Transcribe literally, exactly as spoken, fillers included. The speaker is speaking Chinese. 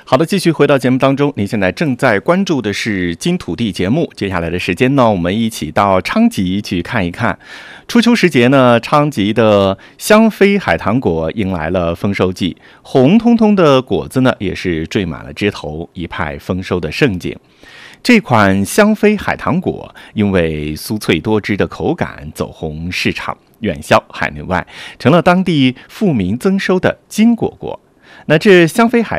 好的，继续回到节目当中，您现在正在关注的是金土地节目。接下来的时间呢，我们一起到昌吉去看一看。初秋时节呢，昌吉的香妃海棠果迎来了丰收季，红彤彤的果子呢，也是缀满了枝头，一派丰收的盛景。这款香妃海棠果因为酥脆多汁的口感走红市场，远销海内外，成了当地富民增收的金果果。那这香妃海